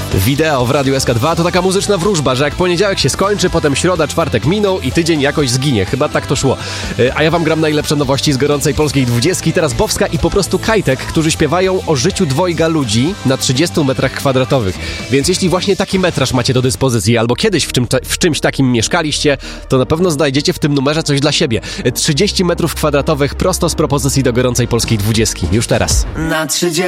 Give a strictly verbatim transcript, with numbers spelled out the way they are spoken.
Wideo w Radiu S K dwa to taka muzyczna wróżba, że jak poniedziałek się skończy, potem środa, czwartek minął i tydzień jakoś zginie. Chyba tak to szło. A ja wam gram najlepsze nowości z gorącej polskiej dwudziestki. Teraz Bowska i po prostu Kajtek, którzy śpiewają o życiu dwojga ludzi na trzydziestu metrach kwadratowych. Więc jeśli właśnie taki metraż macie do dyspozycji albo kiedyś w, czym, w czymś takim mieszkaliście, to na pewno znajdziecie w tym numerze coś dla siebie. trzydzieści metrów kwadratowych prosto z propozycji do gorącej polskiej dwudziestki. Już teraz. Na trzydzieści